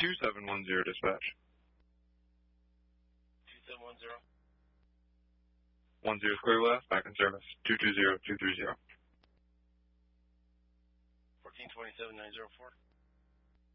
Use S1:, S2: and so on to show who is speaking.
S1: 2710 dispatch.
S2: 2710.
S1: 10 is clear left, back in service. 220230.
S2: 1427-904.